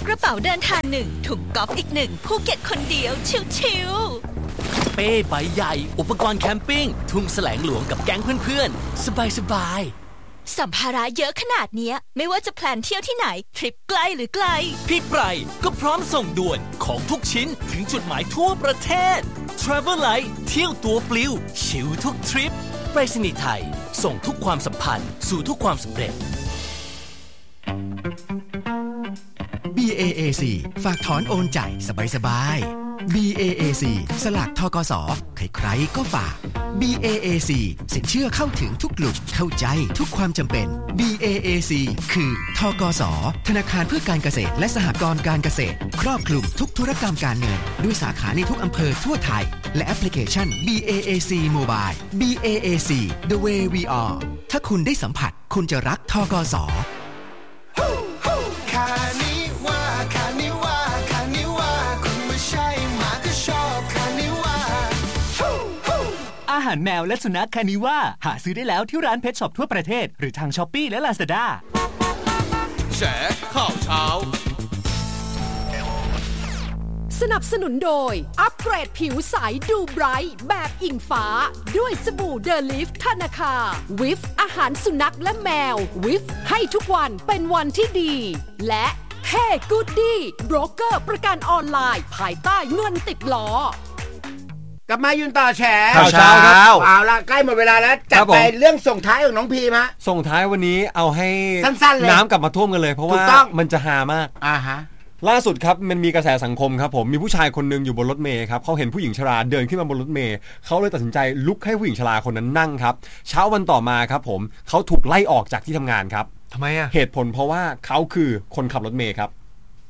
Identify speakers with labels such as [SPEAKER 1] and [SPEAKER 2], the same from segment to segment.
[SPEAKER 1] กระเป๋าเดินทาง1ถุงกอล์ฟอีก1ภูเก็ตคนเดียวชิวๆ
[SPEAKER 2] เป้ใบใหญ่อุปกรณ์แคมปิ้งทุ่งแสลงหลวงกับแก๊งเพื่อนๆสบาย
[SPEAKER 1] สัมภาระเยอะขนาดนี้ไม่ว่าจะแพลนเที่ยวที่ไหนทริปใกล้หรือไกล
[SPEAKER 2] พี่ไพรก็พร้อมส่งด่วนของทุกชิ้นถึงจุดหมายทั่วประเทศ Travel Light เที่ยวตัวปลิวชิลทุกทริปไปรษณีย์ไทยส่งทุกความสัมพันธ์สู่ทุกความสำเร็จ
[SPEAKER 3] BAAC ฝากถอนโอนจ่ายสบายๆ BAAC สลากธกส.ใครๆก็ฝาก BAAC สินเชื่อเข้าถึงทุกกลุ่มเข้าใจทุกความจำเป็น BAAC คือธกส.ธนาคารเพื่อการเกษตรและสหกรณ์การเกษตรครอบคลุมทุกธุรกรรมการเงินด้วยสาขาในทุกอำเภอทั่วไทยและแอปพลิเคชัน BAAC Mobile BAAC The way we are ถ้าคุณได้สัมผัสคุณจะรักธกส.
[SPEAKER 4] อาหารแมวและสุนัขคานิว่าหาซื้อได้แล้วที่ร้านเพชช็อปทั่วประเทศหรือทาง Shopee และ Lazada
[SPEAKER 5] แฉข่าวเช้า
[SPEAKER 6] สนับสนุนโดยอัปเกรดผิวใสดูไบรท์แบบอิงฟ้าด้วยสบู่เดอะลิฟธนาคาวิฟอาหารสุนัขและแมววิฟให้ทุกวันเป็นวันที่ดีและเฮ้กูดดี้โบรกเกอร์ประกันออนไลน์ภายใต้เงินติดล้อก
[SPEAKER 7] ลับมายืนต่อแฉ
[SPEAKER 8] ข่าวเช้าครับ
[SPEAKER 7] เอาละใกล้หมดเวลาแล้วจัดไปเรื่องส่งท้ายของน้องพีมฮะ
[SPEAKER 8] ส่งท้ายวันนี้เอาให้
[SPEAKER 7] สั้นๆเลย
[SPEAKER 8] น้ำกลับมาท่วมกันเลยเพราะว่ามันจะฮามาก
[SPEAKER 7] ฮะ
[SPEAKER 8] ล่าสุดครับมันมีกระแสสังคมครับผมมีผู้ชายคนนึงอยู่บนรถเมล์ครับเขาเห็นผู้หญิงชราเดินขึ้นมาบนรถเมล์เขาเลยตัดสินใจลุกให้ผู้หญิงชราคนนั้นนั่งครับเช้าวันต่อมาครับผมเขาถูกไล่ออกจากที่ทำงานครับ
[SPEAKER 5] ทำไมอ่ะ
[SPEAKER 8] เหตุผลเพราะว่าเขาคือคนขับรถเมล์ครับ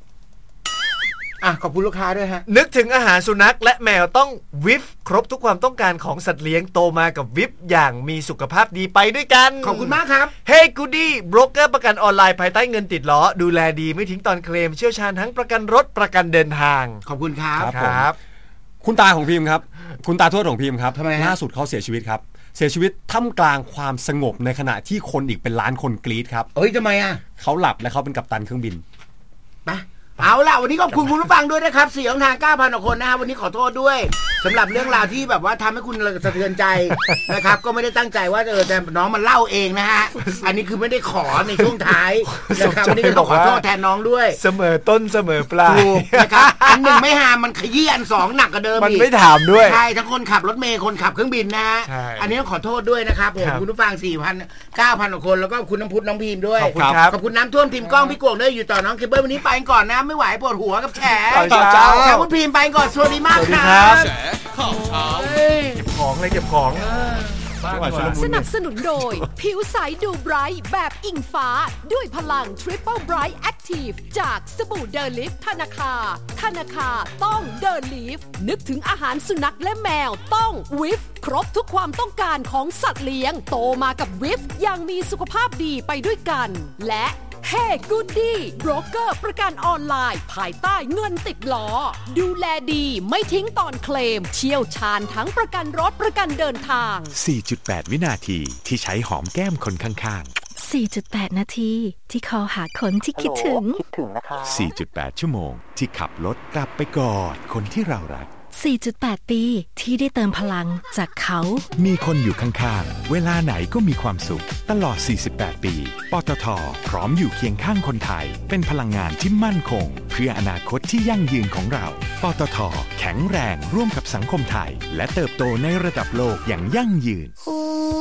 [SPEAKER 7] ขอบคุณลูกค้าด้วยฮะ
[SPEAKER 5] นึกถึงอาหารสุนัขและแมวต้องวิฟครบทุกความต้องการของสัตว์เลี้ยงโตมากับวิฟอย่างมีสุขภาพดีไปด้วยกัน
[SPEAKER 7] ขอบคุณมากครับ
[SPEAKER 5] เฮ้กูดี้โบรกเกอร์ประกันออนไลน์ภายใต้เงินติดล้อดูแลดีไม่ทิ้งตอนเคลมเชี่ยวชาญทั้งประกันรถประกันเดินทาง
[SPEAKER 7] ขอบคุณครับ
[SPEAKER 8] ครับคุณตาของพิมพ์ครับคุณตาทวดของพิมพ์ครับล่าสุดเขาเสียชีวิตครับเสียชีวิตท่ามกลางความสงบในขณะที่คนอีกเป็นล้านคนกรี๊ดครับ
[SPEAKER 7] ทำไม
[SPEAKER 8] เขาหลับและเขาเป็นกัปตันเครื่องบิน
[SPEAKER 7] ไปเอาล่ะวันนี้ขอบคุณคุณผู้ฟังด้วยนะครับ4ช่องทาง 9,000 กว่าคนนะฮะวันนี้ขอโทษด้วยสำหรับเรื่องราวที่แบบว่าทำให้คุณสะเทือนใจนะครับก็ไม่ได้ตั้งใจว่าแต่น้องมันเล่าเองนะฮะอันนี้คือไม่ได้ขอในช่วงท้ายนะครับวันนี้ก็ต้องขอโทษแทนน้องด้วย
[SPEAKER 5] เสมอต้นเสมอปลาย
[SPEAKER 7] นะครับอันหนึ่งไม่หามันขยี้อัน2หนักกว่าเดิมอีก
[SPEAKER 5] มันไม่ถามด้วย
[SPEAKER 7] ใช่ทั้งคนขับรถเมล์คนขับเครื่องบินนะฮะอันนี้ต้องขอโทษด้วยนะครับผมคุณผู้ฟัง 9,000 กว่าคนแล้วก็คุณน้ำพุน้องพีมด้วยขอบคุณน้ำท่วมทีมกล้องพี่กวงด้วยอยู่ต่อน้องเคเบิลวันนี้ไปก่อนนะไม่ไหวปวดหัวแฉขอบคุณพีมไปก่อนสวัสดีมากครับ
[SPEAKER 5] แฉข่าวเช้าเก็บของเลยเก็บของ
[SPEAKER 6] สนับสนุนโดยผิวใสดูไบรท์แบบอิงฟ้าด้วยพลัง Triple Bright Active จากสบู่เดอะลิฟธนาคาต้องเดอะลิฟนึกถึงอาหารสุนัขและแมวต้องวิฟครบทุกความต้องการของสัตว์เลี้ยงโตมากับวิฟอย่างมีสุขภาพดีไปด้วยกันและเฮ้กูดดี้โบรกเกอร์ประกันออนไลน์ภายใต้เงินติดล้อดูแลดีไม่ทิ้งตอนเคลมเชี่ยวชาญทั้งประกันรถประกันเดินทาง
[SPEAKER 9] 4.8 วินาทีที่ใช้หอมแก้มคนข้าง
[SPEAKER 10] ๆ 4.8 นาทีที่คอหาคนที่คิดถึง
[SPEAKER 9] นะคะ 4.8 ชั่วโมงที่ขับรถกลับไปกอดคนที่เรารัก
[SPEAKER 10] 4.8 ปีที่ได้เติมพลังจากเขา
[SPEAKER 9] มีคนอยู่ข้างๆเวลาไหนก็มีความสุขตลอด48ปีปตท.พร้อมอยู่เคียงข้างคนไทยเป็นพลังงานที่มั่นคงเพื่ออนาคตที่ยั่งยืนของเราปตท.แข็งแรงร่วมกับสังคมไทยและเติบโตในระดับโลกอย่างยั่งยืน